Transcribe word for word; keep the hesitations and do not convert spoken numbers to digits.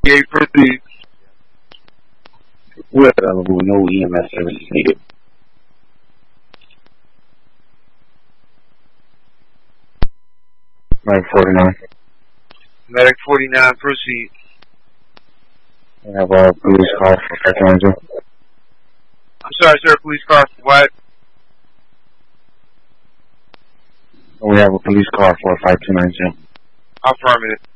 fifty-eight, proceed. We're available with no E M S services needed. Medic forty-nine. Medic forty-nine, proceed. We have a police car for five two nine zero. I'm sorry, sir, police car for what? We have a police car for five two nine zero. Affirmative.